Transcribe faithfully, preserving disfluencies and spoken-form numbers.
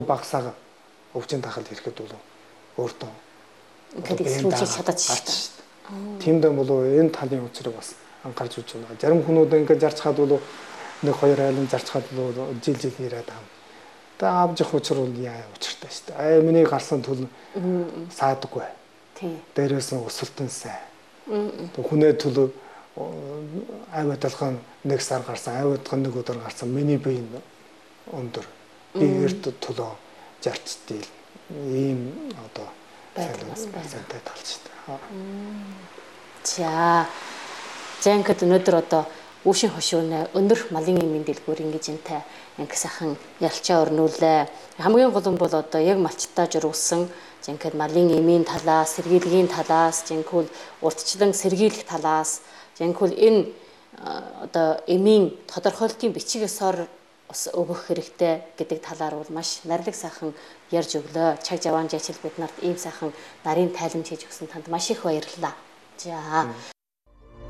багсаага өвчин тахал ирэхэд бол өөртөө ингээд эсрүүлж чадчих. Тиймдээ болов энэ талын учрыг бас анхаарч үзэж байна. Зарим хүмүүс ингээд зарчхаад бол нэг хоёр айлын зарчхаад бол жил жил ирээд байгаа. Тэ авч явах учир бол яа учиртай шүү дээ. Аа миний гарсан түл саадаггүй. Тий. Дээрээс нь өсөлтөн сайн. Хүнээ түл авиадалхан нэг сар гарсан, авиадалхан нэг өдөр гарсан. Миний бие өндөр. Би эрт төлөө зарчдээ ийм одоо сайтай талч та. За. Зэнхэд өнөөдөр одоо үүшин хошууны өндөр малын эмийн дэлгүүр ингэж энтэй анги сайхан ялчаа өрнүүлээ. Хамгийн гол нь бол одоо яг малчтаа жургуулсан зэнхэд малын эмийн талаас, сэргийлгийн талаас, зэнхүүл уртчлан сэргийлэх талаас, зэнхүүл энэ одоо эмийн тодорхойлтын бичигээс өгөх хэрэгтэй гэдэг талаар бол маш нарийн сайхан ярьж өглөө. Чаг жаваан жаачил бид нарт ийм сайхан нарийн тайлбар хийж өгсөн танд маш их баярлалаа. За